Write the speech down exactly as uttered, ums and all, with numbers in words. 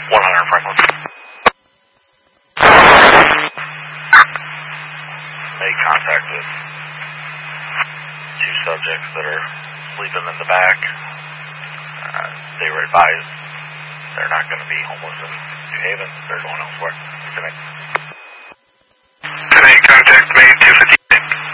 one hundred Franklin. Made contact with two subjects that are sleeping in the back. Uh, they were advised they're not going to be homeless in New Haven. They're going elsewhere. Connect.